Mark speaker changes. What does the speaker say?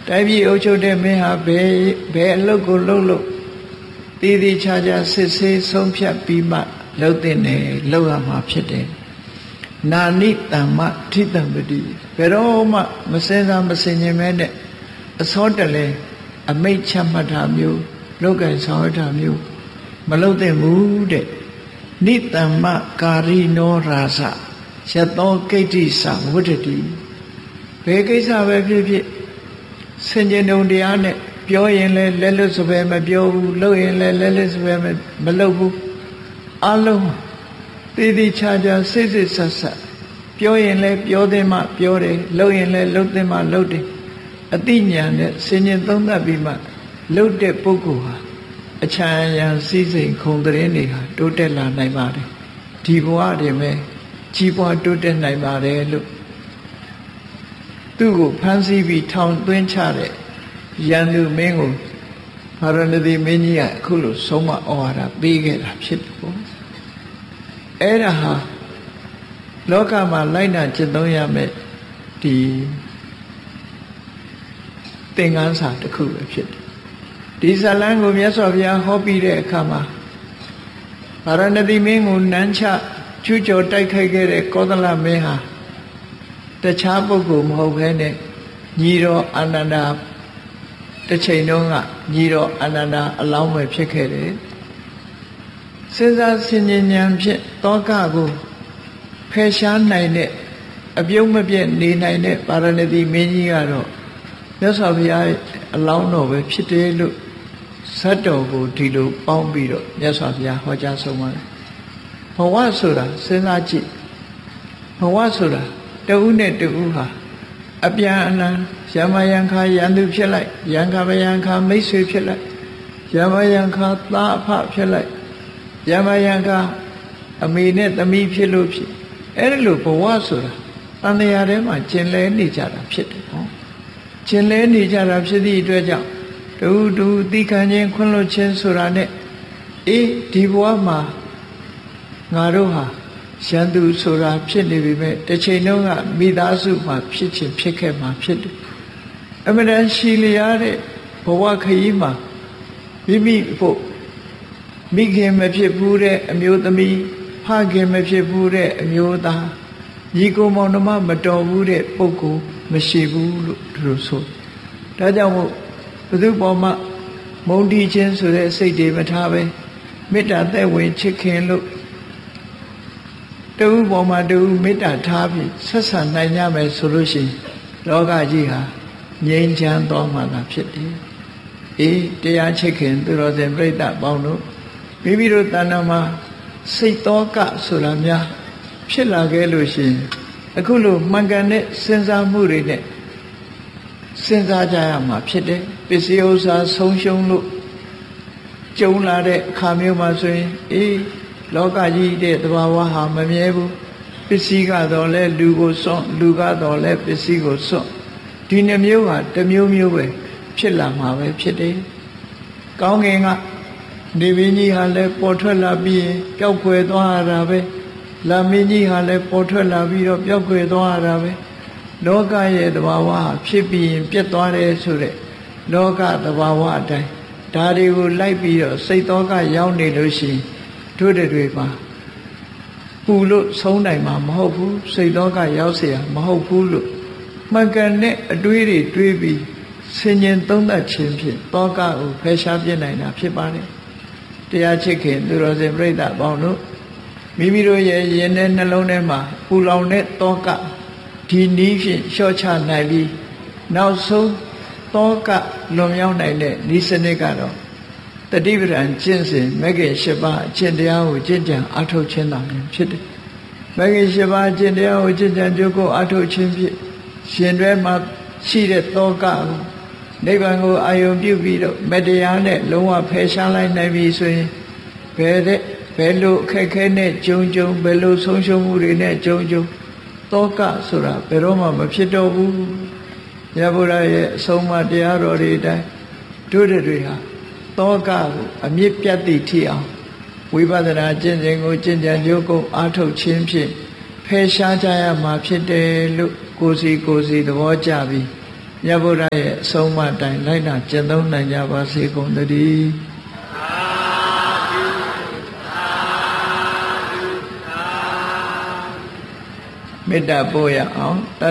Speaker 1: တိုင်းပြည်အုပ်ချုပ်တဲ့မင်းဟာဘယ်အလုပ်ကိုလုပ်တည်တည်ချာချာစစ်ဆေးဆုံးဖြတ်ပြီးမှလုပ်တဲ့နယ်လုပ်ရမှာဖြစ်တယ်နာနိတမ္မထိတံပတိဘယ်တော့မှမစင်စားမစင်ញင်မဲနဲ့အစောတလဲအမိတ်ချမှတ်တာမျိုးလောကဆောင်ရတာမျိုးမလုပ်သင့်ဘူးတဲ့နိတမ္မကာရိနောရာဇယသောကိဋ္တိသဝတ္တတိဘယ်ကိစ္စပဲဖြစ်ဖြစ်စင်ကြင်တုံတရားနဲ့ပြောရင်လည်းလက်လွတ်စပယ်မပြောဘူးလုပ်ရင်လည်းလက်လွတ်စပယ်မလုပ်ဘူးအလုံးတည်တည်ချာချာစိတ်ဆက်ဆက်ပြောရင်လည်းပြောသင့်မှပြောတယ်လုပ်ရင်လည်းလုပ်သင့်မှလုပ်တယ်အတိညာနဲ့စင်ကြင်သုံးသပ်ပြီးမှလုပ်တဲ့ပုဂ္ဂိုလ်ဟာအချမ်းရံစည်းစိမ်ခုံတရင်တွေဟာတိုးတက်လာနိုင်ပါတယ်ဒီဘဝတည်းပဲကြီးပွားတိုးတက်နိုင်ပါတယ်လို့သူ့ကိုဖမ်းဆီးပြီးထောင်သွင်းချတဲ့ရန်သူမင်းကိုဗာရဏသီမင်းကြီးကအခုလိုဆုံးမဩဝါဒပေးခဲ့တာဖြစ်တယ်ပေါ့အဲ့ဒါဟာလောကမှာလိုက်နာကျင့်သုံးရမယ်ဒီသင်္ကန်းစာတစ်ခုပဲဖြစ်တယ်ဒီဇလံကိုမြတ်စွာဘုရားဟောပြီးတဲ့အခါမှာဗာရဏသီမင်းကိုနန်းချကျူးကျော်တိုက်ခိုက်ခဲ့တဲ့ကောသလမင်းဟာတခြားပုဂ္ဂိုလ်မဟုတ်ဘဲနဲ့ညီတော်အာနန္ဒာတစ်ချိန်တုန်းကညီတော်အာနန္ဒာအလောင်းပဲဖြစ်ခဲ့တယ်စဉ်းစားဆင်ခြင်ဉာဏ်ဖြင့်တောကကိုဖယ်ရှားနိုင်တဲ့အပြုံးမပြတ်နေနိုင်တဲ့ပါရဏသီမင်းကြီးကတော့မြတ်စွာဘုရားအလောင်းတော်ပဲဖြစ်တယ်လို့ဇတ်တော်ကိုဒီလိုပေါင်းပြီးတော့မြတ်စွာဘုရားဟောကြားဆုံးပါတယ်ဘဝဆိုတာစဉ်းစားကြည့်ဘဝဆိုတာတဦးနဲ့တဦးဟာအပြန်အလှန်ယမယံခါယန္တုဖြစ်လိုက်ယံခါမယံခါမိတ်ဆွေဖြစ်လိုက်ယမယံခါသားအဖဖြစ်လိုက်ယမယံခါအမေနဲ့သမီးဖြစ်လို့ဖြစ်အဲ့ဒီလိုဘဝဆိုတာတန်တရားထဲမှာကျင်လဲနေကြတာဖြစ်တယ်ဟောကျင်လဲနေကြတာဖြစ်သည့်အတွက်ကြောင့်တူသီခံခြင်းခွင့်လွှတ်ခြင်းဆိုတာနဲ့ဒီဘဝမှာငါတို့ဟာရန်သူဆိုတာဖြစ်နေပြီမဲ့တစ်ချိန်လုံးကမိသားစုမှာဖြစ်ခြင်းဖြစ်ခဲ့မှာဖြစ်တယ်အမှန်တန်ရှိလျားတဲ့ဘဝခရီးမှာမိဖို့မိခင်မဖြစ်ဘူးတဲ့အမျိုးသမီးဖခင်မဖြစ်ဘူးတဲ့အမျိုးသားညီကိုမောင်နှမမတော်ဘူးတဲ့ပုဂ္ဂိုလ်မရှိဘူးလို့သူတို့ဆိုဒါကြောင့်မို့ဘုသူပေါ်မှာမုန်းတီးခြင်းဆိုတဲ့စိတ်တွေမထားပဲမေတ္တာသက်ဝင်ချစ်ခင်လို့တူပေါ်မှာတူမေတ္တာထားပြီးဆက်ဆံနိုင်ကြမယ်ဆိုလို့ရှိရင်လောကကြီးဟာငြိမ်းချမ်းသွားမှာသာဖြစ်တယ်တရားချစ်ခင်သူတော်စင်ပြိဿပေါင်းတို့မိမိတို့တဏ္ဍာမှာစိတ်သောကဆိုတာများဖြစ်လာခဲ့လို့ရှိရင်အခုလိုမှန်ကန်တဲ့စဉ်းစားမှုတွေနဲ့စဉ်းစားကြရမှာဖြစ်တယ်ပစ္စည်းဥစ္စာဆုံးရှုံးလို့ကြုံလာတဲ့အခါမျိုးမှာဆိုရင်လောကကြီးတဲ့သဘာဝဟာမမြဲဘူးပစ္စည်းကတော့လဲလူကိုစွန့်လူကတော့လဲပစ္စည်းကိုစွန့်ဒီနှမျိုးဟာတစ်မျိုးမျိုးပဲဖြစ်လာမှာပဲဖြစ်တယ်ကောင်းကင်ကနေမင်းကြီးဟာလဲပေါ်ထွက်လာပြီးရင်ပျောက်ကွယ်သွားရတာပဲလာမင်းကြီးဟာလဲပေါ်ထွက်လာပြီးတော့ပျောက်ကွယ်သွားရတာပဲလောကရဲ့သဘာဝဟာဖြစ်ပြီးရင်ပြတ်သွားတယ်ဆိုတဲ့လောကသဘာဝအတိုင်းဒါတွေကိုလိုက်ပြီးတော့စိတ်သောကရောက်နေလို့ရှိရင်တို့တွေပါပူလို့ဆုံးနိုင်မှာမဟုတ်ဘူးစိတ်သောကရောက်เสียမဟုတ်ဘူးလို့မှန်ကန်တဲ့အတွေးတွေတွေးပြီးဆင်ញင်သုံးသပ်ခြင်းဖြင့်သောကကိုဖယ်ရှားပြနိုင်တာဖြစ်ပါတယ်တရားချစ်ခင်သူတော်စင်ပြိဿပေါင်းတို့မိမိတို့ရဲ့ရင်ထဲနှလုံးထဲမှာပူလောင်တဲ့သောကဒီနည်းဖြင့်လျှော့ချနိုင်ပြီးနောက်ဆုံးသောကလွန်မြောက်နိုင်တဲ့ဤစနစ်ကတော့တတိပဒံကျင့်စဉ်မဂ္ဂင်၈ပါးအကျင့်တရားကိုကျင့်ကြံအထောက်ခြင်းသာဖြစ်တယ်မဂ္ဂင်၈ပါးအကျင့်တရားကိုကျင့်ကြံကြိုးကိုအထောက်ခြင်းဖြင့်ရှင်တွဲမှာရှိတဲ့သောကကိုနိဗ္ဗာန်ကိုအာရုံပြုပြီးတော့မတရားနဲ့လုံးဝဖယ်ရှားလိုက်နိုင်ပြီဆိုရင်ဘယ်လိုအခက်ခဲနဲ့ကြုံဘယ်လိုဆုံးရှုံးမှုတွေနဲ့ကြုံသောကဆိုတာဘယ်တော့မှမဖြစ်တော့ဘူးမြတ်ဗုဒ္ဓရဲ့အဆုံးအမတရားတော်တွေအတိုင်းတို့တွေဟာသောကကိုအမြင့်ပြတ်သည့်ထိအောင်ဝိပဿနာကျင့်စဉ်ကိုကျင့်ကြံကြိုးကိုအားထုတ်ခြင်းဖြင့်ဖယ်ရှားကြရမှာဖြစ်တယ်လို့ကိုယ်စီသဘောကျပြီးမြတ်ဗုဒ္ဓရဲ့အဆုံးအမတိုင်းလိုက်နာကျင့်သုံးနိုင်ကြပါစေကုန်သတည်းမေတ္တာပို့ရအောင်